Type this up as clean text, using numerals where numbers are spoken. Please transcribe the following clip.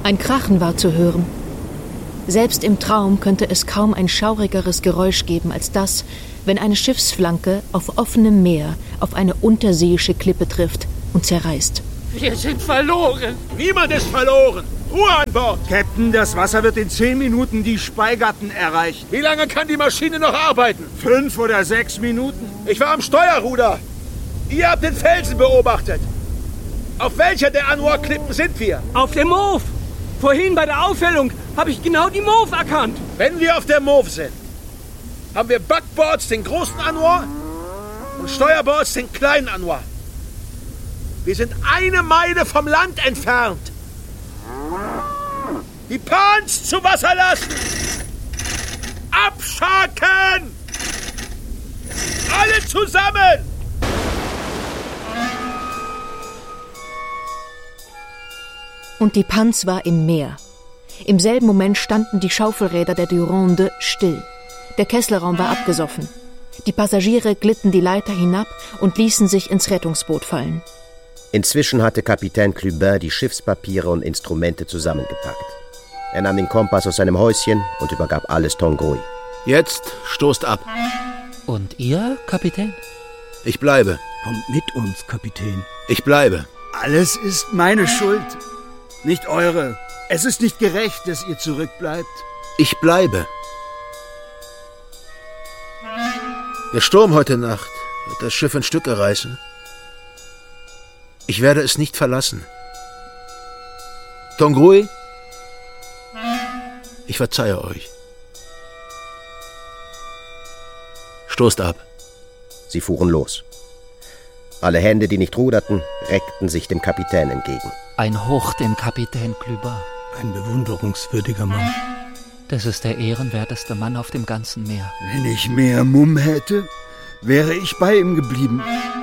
Ein Krachen war zu hören. Selbst im Traum könnte es kaum ein schaurigeres Geräusch geben als das, wenn eine Schiffsflanke auf offenem Meer auf eine unterseeische Klippe trifft und zerreißt. Wir sind verloren. Niemand ist verloren. Ruhe an Bord. Captain, das Wasser wird in 10 Minuten die Speigatten erreichen. Wie lange kann die Maschine noch arbeiten? 5 oder 6 Minuten. Ich war am Steuerruder. Ihr habt den Felsen beobachtet. Auf welcher der Anwar-Klippen sind wir? Auf dem Mauve. Vorhin bei der Aufhellung habe ich genau die Mauve erkannt. Wenn wir auf der Mauve sind, haben wir Backboards den großen Anwar und Steuerboards den kleinen Anwar. Wir sind 1 Meile vom Land entfernt. Die Pans zu Wasser lassen! Abscharken! Alle zusammen! Und die Pans war im Meer. Im selben Moment standen die Schaufelräder der Durande still. Der Kesselraum war abgesoffen. Die Passagiere glitten die Leiter hinab und ließen sich ins Rettungsboot fallen. Inzwischen hatte Kapitän Clubin die Schiffspapiere und Instrumente zusammengepackt. Er nahm den Kompass aus seinem Häuschen und übergab alles Tongrui. Jetzt stoßt ab. Und ihr, Kapitän? Ich bleibe. Kommt mit uns, Kapitän. Ich bleibe. Alles ist meine Schuld, nicht eure. Es ist nicht gerecht, dass ihr zurückbleibt. Ich bleibe. Der Sturm heute Nacht wird das Schiff in Stücke reißen. Ich werde es nicht verlassen. Tongrui, ich verzeihe euch. Stoßt ab. Sie fuhren los. Alle Hände, die nicht ruderten, reckten sich dem Kapitän entgegen. Ein Hoch dem Kapitän Clubin. Ein bewunderungswürdiger Mann. Das ist der ehrenwerteste Mann auf dem ganzen Meer. Wenn ich mehr Mumm hätte, wäre ich bei ihm geblieben.